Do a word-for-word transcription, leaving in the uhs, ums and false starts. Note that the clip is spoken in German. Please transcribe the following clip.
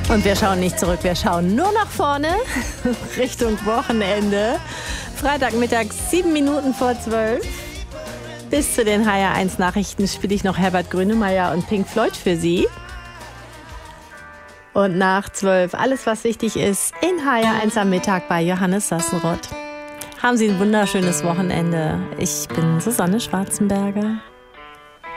Und wir schauen nicht zurück, wir schauen nur nach vorne, Richtung Wochenende. Freitagmittag, sieben Minuten vor zwölf. Bis zu den H R eins Nachrichten spiele ich noch Herbert Grönemeyer und Pink Floyd für Sie. Und nach zwölf alles, was wichtig ist, in H R eins am Mittag bei Johannes Sassenroth. Haben Sie ein wunderschönes Wochenende. Ich bin Susanne Schwarzenberger.